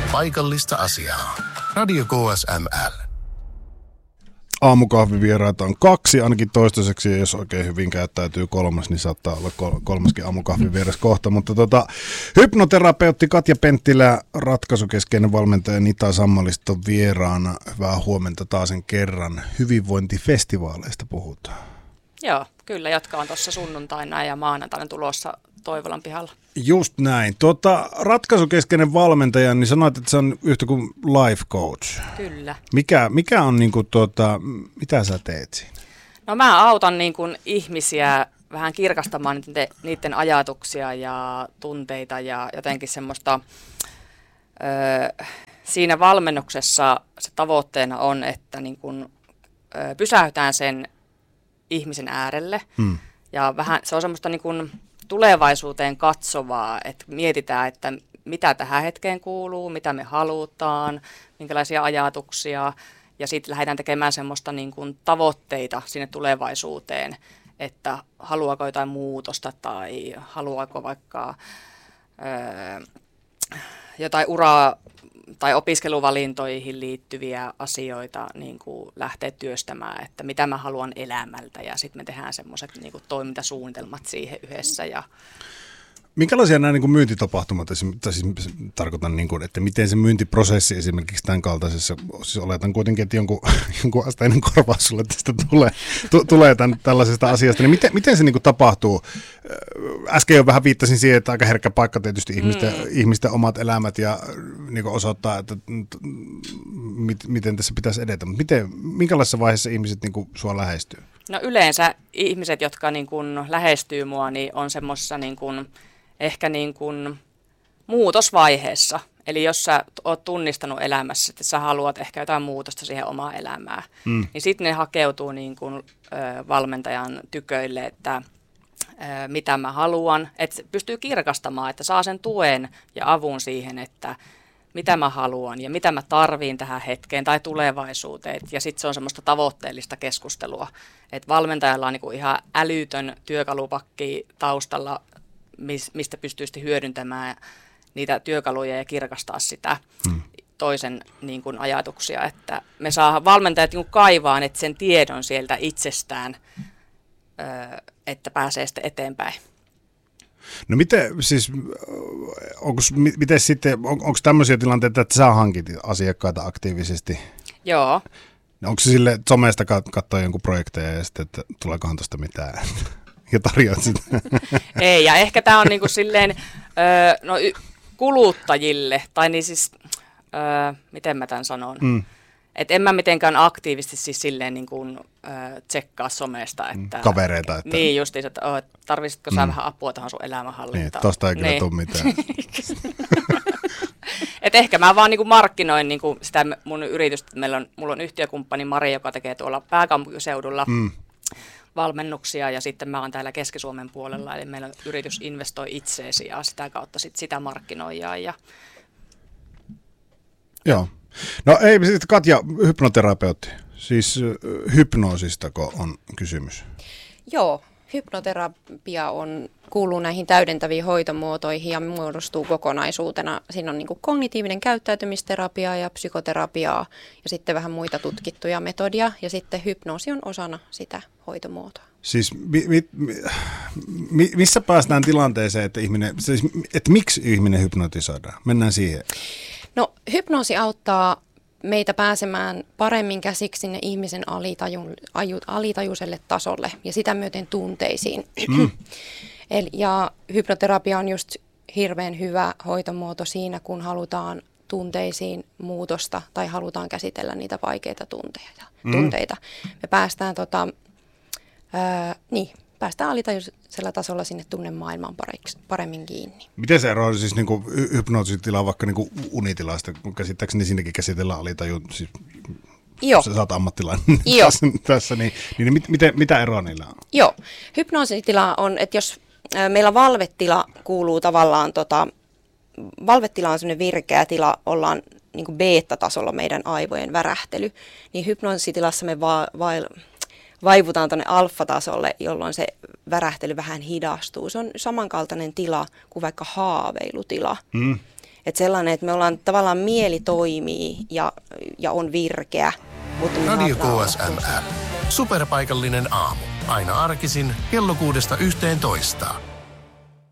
Paikallista asiaa. Radio KSML. Aamukahvivieraita on 2, ainakin toistaiseksi, ja jos oikein hyvin käyttäytyy 3, niin saattaa olla 3. aamukahvivieras kohta. Mutta hypnoterapeutti Katja Penttilä, ratkaisukeskeinen valmentaja Nita Sammalisto vieraana. Hyvää huomenta taasen kerran. Hyvinvointifestivaaleista puhutaan. Joo, kyllä jatkaa tuossa sunnuntaina ja maanantaina tulossa Toivolan pihalla. Just näin. Ratkaisukeskeinen valmentaja, niin sanoit, että se on yhtä kuin life coach. Kyllä. Mikä on mitä sä teet siinä? No mä autan ihmisiä vähän kirkastamaan niiden ajatuksia ja tunteita ja jotenkin semmoista, siinä valmennuksessa se tavoitteena on, että pysäytään sen ihmisen äärelle ja vähän se on semmoista tulevaisuuteen katsovaa, että mietitään, että mitä tähän hetkeen kuuluu, mitä me halutaan, minkälaisia ajatuksia, ja sitten lähdetään tekemään semmoista tavoitteita sinne tulevaisuuteen, että haluaako jotain muutosta tai haluaako vaikka jotain uraa tai opiskeluvalintoihin liittyviä asioita lähteä työstämään, että mitä mä haluan elämältä, ja sitten me tehdään semmoiset toimintasuunnitelmat siihen yhdessä. Minkälaisia nämä myyntitapahtumat, tarkoitan, että miten se myyntiprosessi esimerkiksi tämän kaltaisessa, siis oletan kuitenkin, että jonkun asteinen korvaus sulle tästä tulee tällaisesta asiasta, niin miten se tapahtuu? Äsken jo vähän viittasin siihen, että aika herkkä paikka tietysti ihmisten omat elämät ja osoittaa, että miten tässä pitäisi edetä, mutta minkälaisessa vaiheessa ihmiset sua lähestyy? No yleensä ihmiset, jotka lähestyy mua, niin on semmoisessa ehkä muutosvaiheessa. Eli jos sä oot tunnistanut elämässä, että sä haluat ehkä jotain muutosta siihen omaan elämään, niin sitten ne hakeutuu valmentajan tyköille, että mitä mä haluan. Että pystyy kirkastamaan, että saa sen tuen ja avun siihen, että mitä mä haluan ja mitä mä tarviin tähän hetkeen tai tulevaisuuteen. Ja sitten se on semmoista tavoitteellista keskustelua. Että valmentajalla on ihan älytön työkalupakki taustalla, mistä pystyy hyödyntämään niitä työkaluja ja kirkastaa sitä toisen ajatuksia. Että me saadaan valmentajat kaivaa sen tiedon sieltä itsestään, että pääsee sitten eteenpäin. No onko tämmöisiä tilanteita, että sä hankit asiakkaita aktiivisesti? Joo. Onko se sille, että somesta katsoo jonkun projekteja ja sitten, että tuleekohan tuosta mitään ja tarjoat sitä? Ei, ja ehkä tämä on silleen kuluttajille, tai miten mä tämän sanon, että en mä mitenkään aktiivisesti siis silleen tsekkaa somesta. Että, kavereita. Että niin justiin, että tarvitsitko sä vähän apua tähän sun elämänhallintaan. Niin, tosta ei kyllä tule mitään. Et ehkä mä vaan markkinoin sitä mun yritystä. Mulla on yhtiökumppani Mari, joka tekee tuolla pääkaupunkiseudulla valmennuksia, ja sitten mä oon täällä Keski-Suomen puolella, eli meillä yritys investoi itseesi ja sitä kautta sitä markkinoijaa. Joo. No ei, sitten Katja, hypnoterapeutti, siis hypnoosistako on kysymys? Joo, hypnoterapia kuuluu näihin täydentäviin hoitomuotoihin ja muodostuu kokonaisuutena. Siinä on kognitiivinen käyttäytymisterapia ja psykoterapiaa ja sitten vähän muita tutkittuja metodia, ja sitten hypnoosi on osana sitä hoitomuotoa. Siis missä päästään tilanteeseen, että että miksi ihminen hypnotisoidaan? Mennään siihen. No, hypnoosi auttaa meitä pääsemään paremmin käsiksi sinne ihmisen alitajuiselle tasolle ja sitä myöten tunteisiin. Ja hypnoterapia on just hirveän hyvä hoitomuoto siinä, kun halutaan tunteisiin muutosta tai halutaan käsitellä niitä vaikeita tunteita. Me päästään päästään alitajuisella tasolla sinne tunnemaailmaan paremmin kiinni. Miten se eroaa siis hypnoositila vaikka unitilasta, kun käsittääkseni siinäkin käsitellään alitaju, siis Joo. Sä oot ammattilainen tässä, niin mitä eroa niillä on? Joo, hypnoositila on, että jos meillä valvetila kuuluu tavallaan, valvetila on sellainen virkeä tila, ollaan beta-tasolla meidän aivojen värähtely, niin hypnoositilassa me vaivutaan tuonne alfa-tasolle, jolloin se värähtely vähän hidastuu. Se on samankaltainen tila kuin vaikka haaveilutila. Että sellainen, että me ollaan tavallaan mieli toimii ja on virkeä. Mutta Radio KSML. Superpaikallinen aamu. Aina arkisin kello 6–11.